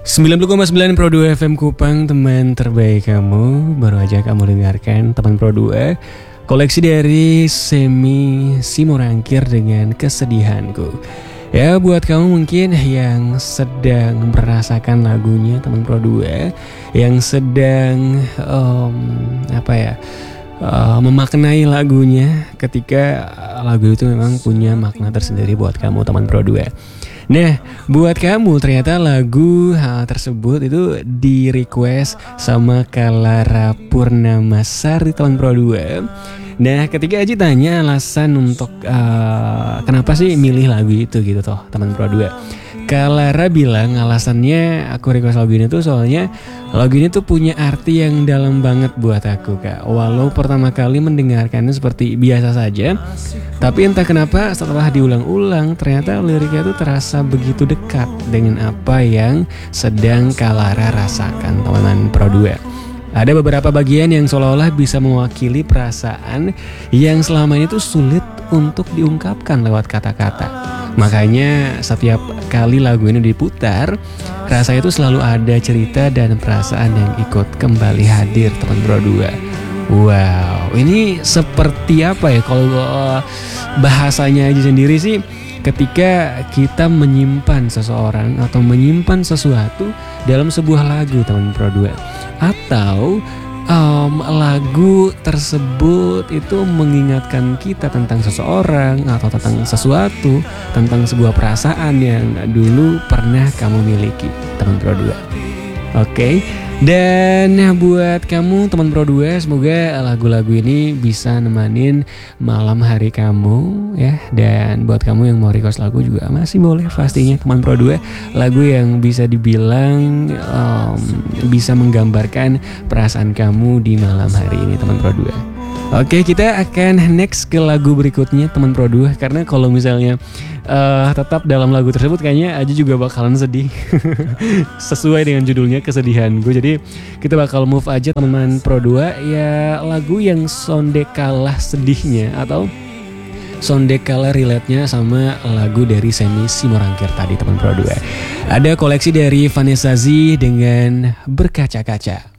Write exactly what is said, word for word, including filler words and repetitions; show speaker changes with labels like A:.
A: sembilan puluh koma sembilan Pro dua F M Kupang, teman terbaik kamu. Baru aja kamu dengarkan teman Pro dua, koleksi dari Semi Simorangkir dengan Kesedihanku. Ya, buat kamu mungkin yang sedang merasakan lagunya teman Pro dua, yang sedang um, apa ya uh, memaknai lagunya, ketika lagu itu memang punya makna tersendiri buat kamu teman Pro dua. Nah, buat kamu ternyata lagu hal tersebut itu di request sama Kalara Purnamasari teman Pro dua. Nah, ketika Aji tanya alasan untuk uh, kenapa sih milih lagu itu gitu toh teman Pro dua, Kalara bilang alasannya aku request lagu ini tuh soalnya lagu ini tuh punya arti yang dalam banget buat aku, Kak. Walau pertama kali mendengarkannya seperti biasa saja, tapi entah kenapa setelah diulang-ulang ternyata liriknya tuh terasa begitu dekat dengan apa yang sedang Kalara rasakan, teman-teman Pro dua. Ada beberapa bagian yang seolah-olah bisa mewakili perasaan yang selama ini tuh sulit untuk diungkapkan lewat kata-kata. Makanya setiap kali lagu ini diputar, rasanya itu selalu ada cerita dan perasaan yang ikut kembali hadir teman Pro dua. Wow, ini seperti apa ya kalau uh, bahasanya aja sendiri sih, ketika kita menyimpan seseorang atau menyimpan sesuatu dalam sebuah lagu teman Pro dua, atau Um, lagu tersebut itu mengingatkan kita tentang seseorang atau tentang sesuatu, tentang sebuah perasaan yang dulu pernah kamu miliki teman Pro dua. Oke, okay. Dan buat kamu teman Pro dua, semoga lagu-lagu ini bisa nemanin malam hari kamu ya. Dan buat kamu yang mau request lagu juga masih boleh pastinya teman Pro dua, lagu yang bisa dibilang um, bisa menggambarkan perasaan kamu di malam hari ini teman Pro dua. Oke, kita akan next ke lagu berikutnya teman Pro dua, karena kalau misalnya uh, tetap dalam lagu tersebut kayaknya Aji juga bakalan sedih. Sesuai dengan judulnya Kesedihanku. Jadi kita bakal move aja teman-teman Pro dua, ya lagu yang sonde kalah sedihnya atau sonde kalah relate-nya sama lagu dari Semi Simorangkir tadi teman Pro dua. Ada koleksi dari Vanessa Z dengan Berkaca-kaca.